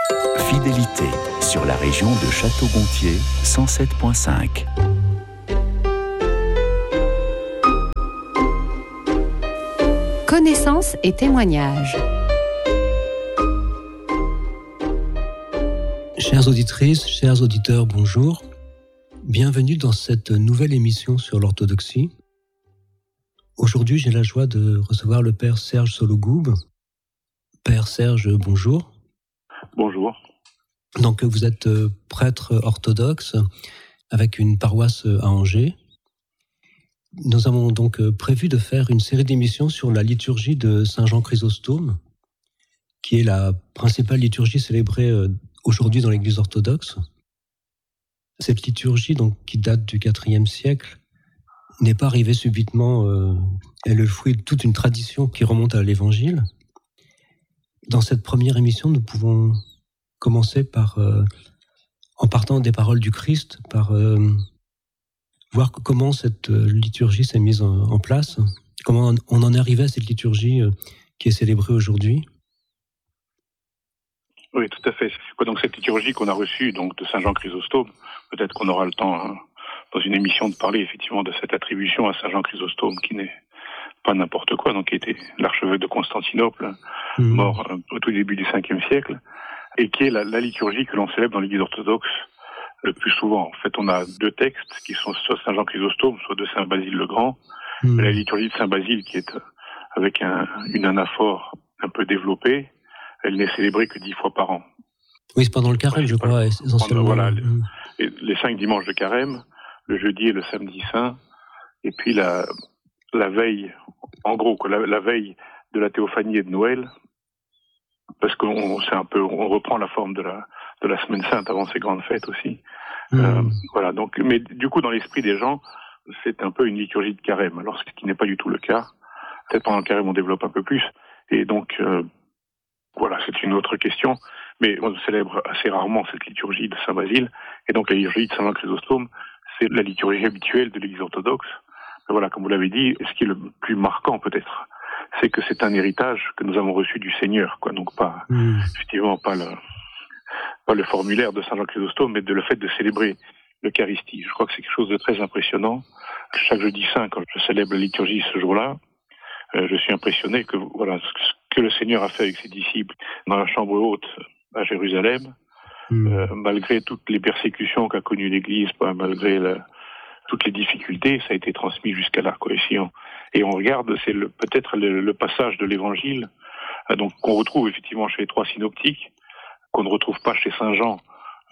Fidélité sur la région de Château-Gontier 107.5. Connaissances et témoignages. Chères auditrices, chers auditeurs, bonjour. Bienvenue dans cette nouvelle émission sur l'orthodoxie. Aujourd'hui, j'ai la joie de recevoir le Père Serge Sologoub. Père Serge, bonjour. Bonjour. Donc, vous êtes prêtre orthodoxe avec une paroisse à Angers. Nous avons donc prévu de faire une série d'émissions sur la liturgie de Saint Jean Chrysostome, qui est la principale liturgie célébrée aujourd'hui dans l'Église orthodoxe. Cette liturgie, donc, qui date du IVe siècle, n'est pas arrivée subitement. Elle est le fruit de toute une tradition qui remonte à l'Évangile. Dans cette première émission, nous pouvons commencer par, en partant des paroles du Christ, par voir comment cette liturgie s'est mise en place, comment on en est arrivé à cette liturgie qui est célébrée aujourd'hui. Oui, tout à fait. Donc cette liturgie qu'on a reçue donc de Saint Jean Chrysostome, peut-être qu'on aura le temps dans une émission de parler effectivement de cette attribution à Saint Jean Chrysostome qui n'est pas n'importe quoi, donc qui était l'archevêque de Constantinople, mort au tout début du Ve siècle, et qui est la liturgie que l'on célèbre dans l'Église orthodoxe le plus souvent. En fait, on a deux textes qui sont soit Saint Jean Chrysostome, soit de Saint Basile le Grand. La liturgie de Saint Basile qui est avec une anaphore un peu développée, elle n'est célébrée que 10 fois par an. Oui, c'est pendant le carême, je crois, essentiellement. Voilà, les 5 dimanches de carême, le jeudi et le samedi saint, et puis la veille, en gros, la veille de la Théophanie et de Noël, parce qu'on reprend la forme de la semaine sainte avant ces grandes fêtes aussi. Voilà, donc, mais du coup, dans l'esprit des gens, c'est un peu une liturgie de carême, alors ce qui n'est pas du tout le cas. Peut-être pendant le carême, on développe un peu plus, et donc, voilà, c'est une autre question, mais on célèbre assez rarement cette liturgie de Saint Basile, et donc la liturgie de Saint Jean Chrysostome, c'est la liturgie habituelle de l'Église orthodoxe. Mais voilà, comme vous l'avez dit, ce qui est le plus marquant peut-être, c'est que c'est un héritage que nous avons reçu du Seigneur, quoi. Donc effectivement pas le formulaire de Saint Jean Chrysostome, mais de le fait de célébrer l'Eucharistie. Je crois que c'est quelque chose de très impressionnant. Chaque jeudi saint, quand je célèbre la liturgie ce jour-là, je suis impressionné que voilà ce que le Seigneur a fait avec ses disciples dans la chambre haute à Jérusalem, malgré toutes les persécutions qu'a connues l'Église, malgré toutes les difficultés, ça a été transmis jusqu'à là, quoi. Et on regarde, c'est peut-être le passage de l'Évangile, donc qu'on retrouve effectivement chez les trois synoptiques, qu'on ne retrouve pas chez Saint Jean,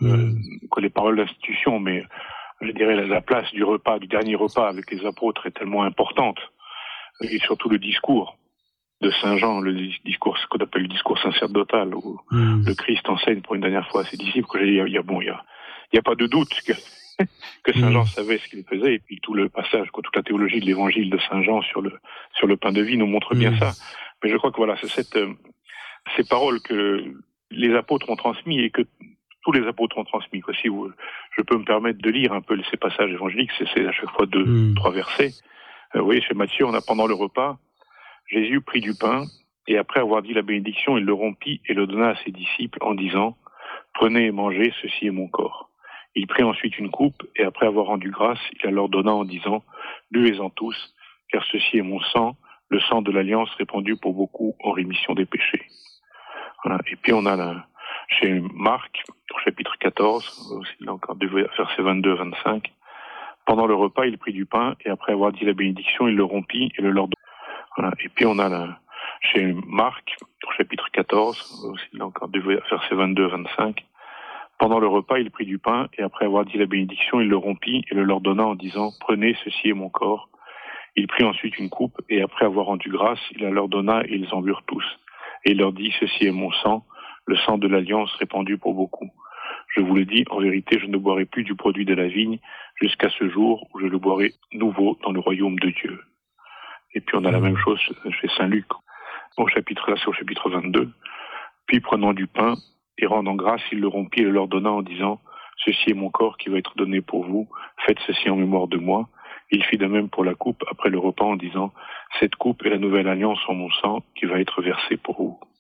que les paroles d'institution, mais je dirais la place du repas, du dernier repas avec les apôtres est tellement importante, et surtout le discours de Saint Jean, le discours, ce qu'on appelle le discours sacerdotal, où le Christ enseigne pour une dernière fois à ses disciples, que il y a pas de doute que Saint Jean savait ce qu'il faisait, et puis tout le passage, toute la théologie de l'évangile de Saint Jean sur le pain de vie nous montre bien ça. Mais je crois que voilà, c'est ces paroles que les apôtres ont transmis et que tous les apôtres ont transmis. Si je peux me permettre de lire un peu ces passages évangéliques, c'est à chaque fois 2-3 versets. Vous voyez, chez Matthieu, on a pendant le repas, Jésus prit du pain, et après avoir dit la bénédiction, il le rompit et le donna à ses disciples en disant « Prenez et mangez, ceci est mon corps ». Il prit ensuite une coupe, et après avoir rendu grâce, il la leur donna en disant « Buvez-en tous, car ceci est mon sang, le sang de l'Alliance répandu pour beaucoup en rémission des péchés. » Voilà. Et puis on a chez Marc, au chapitre 14, aussi là encore versets 22-25, pendant le repas, il prit du pain, et après avoir dit la bénédiction, il le rompit et le leur donna. Voilà. Et puis on a chez Marc, au chapitre 14, aussi là encore versets 22-25, pendant le repas, il prit du pain, et après avoir dit la bénédiction, il le rompit et le leur donna en disant « Prenez, ceci est mon corps ». Il prit ensuite une coupe, et après avoir rendu grâce, il la leur donna, et ils en burent tous. Et il leur dit « Ceci est mon sang, le sang de l'Alliance répandu pour beaucoup. Je vous le dis, en vérité, je ne boirai plus du produit de la vigne jusqu'à ce jour où je le boirai nouveau dans le royaume de Dieu. » Et puis on a la même chose chez Saint Luc, c'est au chapitre 22. Puis prenant du pain et rendant grâce, il le rompit et le leur donna en disant « Ceci est mon corps qui va être donné pour vous, faites ceci en mémoire de moi. » Il fit de même pour la coupe après le repas en disant « Cette coupe est la nouvelle alliance en mon sang qui va être versée pour vous. »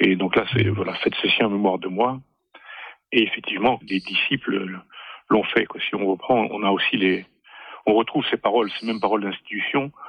Et donc là, c'est voilà, faites ceci en mémoire de moi. Et effectivement, les disciples l'ont fait, quoi. Si on reprend, on retrouve ces paroles, ces mêmes paroles d'institution